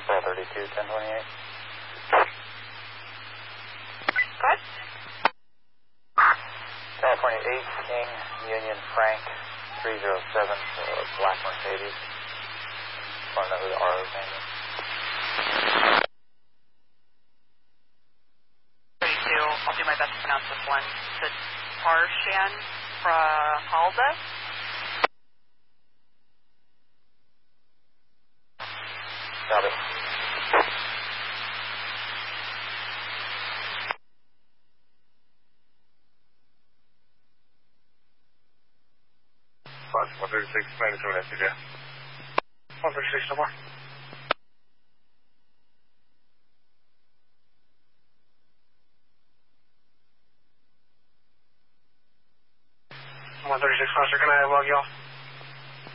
32, 1028. Go ahead. California 8, King, Union, Frank, 307, black Mercedes. Just want to know who the RO's name is. 32, I'll do my best to pronounce this one. The Tarshan Prahalda? Got it. Bus 136, magnitude SCJ. 136, no more. 136, Foster, can I log you off?